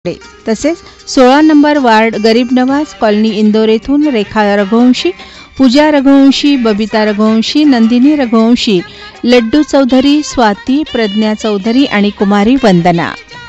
तसेच 16 number ward गरीब Nawaz colony Indore येथून रेखा रघुवंशी, पूजा रघुवंशी, बबिता रघुवंशी, नंदिनी रघुवंशी, लड्डू चौधरी, स्वाती, प्रज्ञा चौधरी आणि कुमारी वंदना।